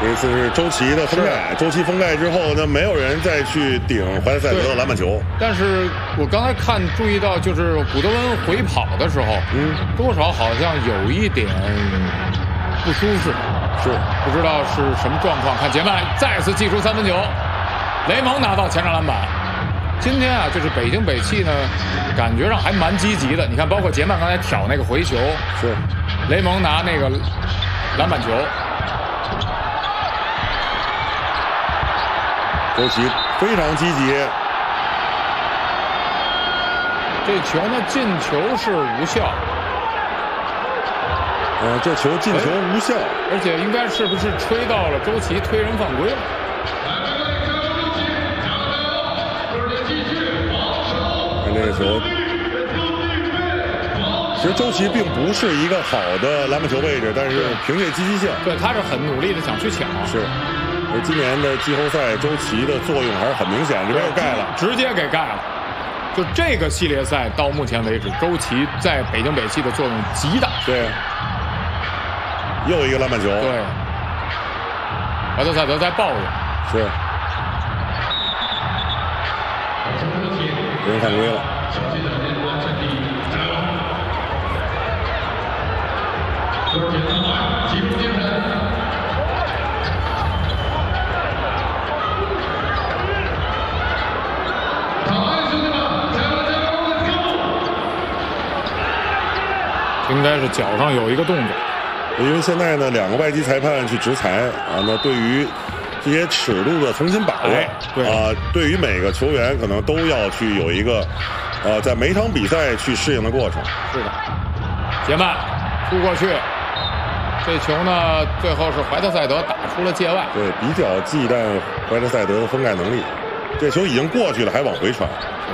这次是周琦的封盖，周琦封盖之后呢，没有人再去顶怀特塞德的篮板球。 但是我刚才注意到，就是古德温回跑的时候，多少好像有一点不舒适， 是不知道是什么状况。看杰曼再次击出三分球，雷蒙拿到前场篮板。今天啊，就是北京北汽呢，感觉上还蛮积极的。你看，包括杰曼刚才挑那个回球， 是雷蒙拿那个篮板球。 周琦非常积极， 这球呢进球是无效， 这球进球无效， 而且应该是不是吹到了周琦推人犯规了？ 看这个球，其实周琦并不是一个好的篮板球位置，但是凭借积极性， 对，他是很努力的想去抢， 是。而今年的季后赛，周琦的作用还是很明显，这边又盖了， 直接给盖了。就这个系列赛到目前为止，周琦在北京北汽的作用极大。 对，又一个篮板球。 对，怀特塞德在抱怨。 是，有人犯规了。 应该是脚上有一个动作， 因为现在呢，2个外籍裁判去执裁啊，那对于这些尺度的重新把握，对于每个球员可能都要去有一个在每场比赛去适应的过程。 是的，杰曼突过去，这球呢最后是怀特塞德打出了界外， 对，比较忌惮怀特塞德的封盖能力，这球已经过去了还往回传。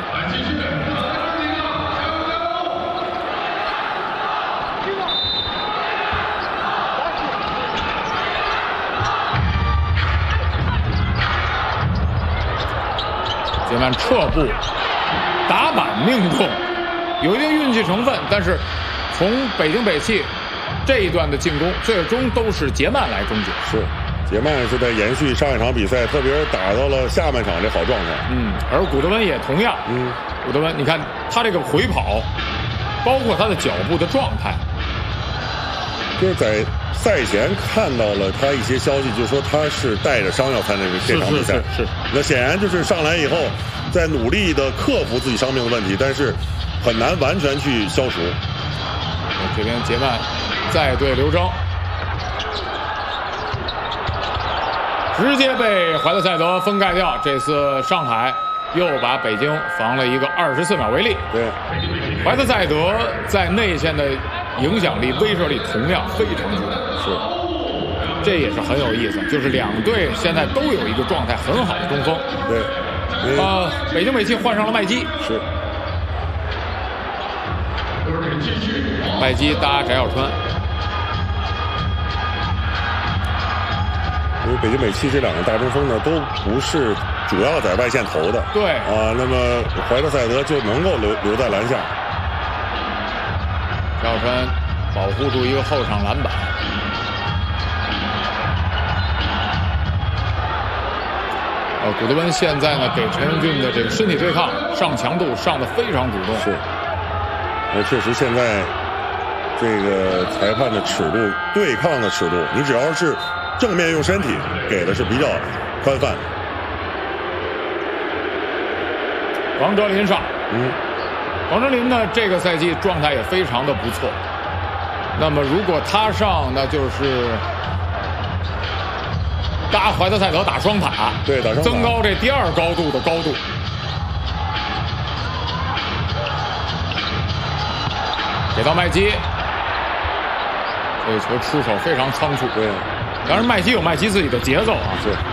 杰曼撤步，打板命中，有一定运气成分，但是从北京北汽这一段的进攻，最终都是杰曼来终结。 是，杰曼是在延续上一场比赛，特别是打到了下半场这好状态。 而古德温也同样。古德温，你看他这个回跑，包括他的脚步的状态， 就是在赛前看到了他一些消息，就是说他是带着伤要参加这场比赛。 是。 那显然就是上来以后，在努力的克服自己伤病的问题，但是很难完全去消除。 这边杰曼再对刘铮，直接被怀特塞德封盖掉。这次上海又把北京防了一个24秒为例。 对， 怀特塞德在内线的影响力、威慑力同样非常巨大。 是， 这也是很有意思，就是两队现在都有一个状态很好的中锋。 对， 北京北汽换上了麦基。 是， 麦基搭翟小川。 因为北京北汽这2个大中锋呢，都不是主要在外线投的。 对那么怀特塞德就能够留在篮下。 翟小川保护住一个后场篮板。古德温现在呢给陈英俊的这个身体对抗上强度上的非常主动。 是，确实现在这个裁判的尺度、对抗的尺度，你只要是正面用身体给的是比较宽泛的。 王哲林上，王哲林呢这个赛季状态也非常的不错。那么如果他上，那就是搭怀特塞德打双塔， 对，打双塔， 增高这第2高度的高度。给到麦基，这个球出手非常仓促。 对， 当然麦基有麦基自己的节奏啊。 是。